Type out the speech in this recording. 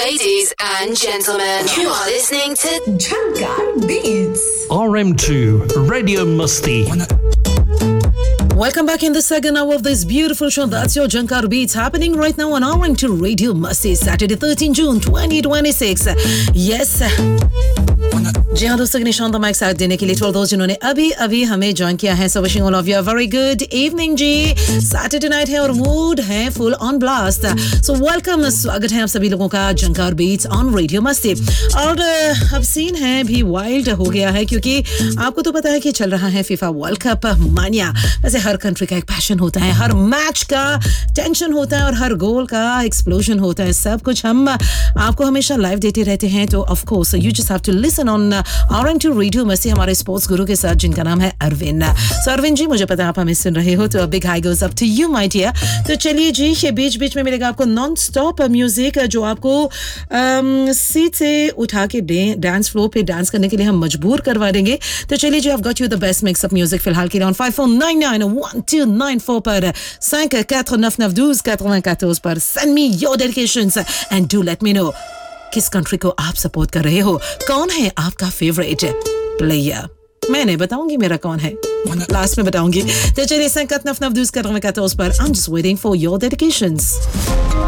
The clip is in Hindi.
Ladies and gentlemen, you are listening to Jhankar Beats. RM2 Radio Musti. Welcome back in the second hour of this beautiful show. That's your Jhankar Beats happening right now on RM2 Radio Musti, Saturday 13 June 2026. Yes. जी हाँ दोस्तों, निशान माइक साथ देने के लिए फॉर दोस्त जिन्होंने अभी हमें ज्वाइन किया है, so wishing all of you a very good evening ji. Saturday night है और मूड है full on blast. So welcome, स्वागत है आप सभी लोगों का जंकार बीट्स ऑन रेडियो मस्ती। और अब सीन है भी वाइल्ड हो गया है क्योंकि आपको तो पता है कि चल रहा है फीफा वर्ल्ड कप मानिया। वैसे हर कंट्री का एक पैशन होता है, हर मैच का टेंशन होता है और हर गोल का एक्सप्लोजन होता है। सब कुछ हम आपको हमेशा लाइव देते रहते हैं, तो of course you just have to listen on RM2 radio मस्ती हमारे स्पोर्ट्स गुरु के साथ, जिनका नाम है अरविंद। सो अरविंद जी, मुझे पता है आप हमें सुन रहे हो, तो big high goes up to you my dear. तो चलिए जी, ये बीच में मिलेगा आपको नॉन स्टॉप म्यूजिक जो आपको सीट से उठा के डांस फ्लोर पे डांस करने के लिए हम मजबूर करवा देंगे। तो चलिए जी, I've got you the best mix of music फिलहाल के लिए ऑन 54991294 पर 54991294 पर send me your dedications and do let me know किस कंट्री को आप सपोर्ट कर रहे हो, कौन है आपका फेवरेट प्लेयर। मैं नहीं बताऊंगी मेरा कौन है, लास्ट में बताऊंगी। तो चलिए 54991294 पर I'm just waiting for your dedications.